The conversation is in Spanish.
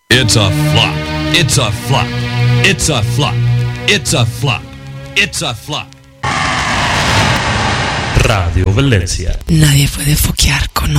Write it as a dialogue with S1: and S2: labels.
S1: It's a flop. It's a flop. It's a flop. It's a flop. It's a flop.
S2: Radio Venezia.
S3: Nadie puede foquear con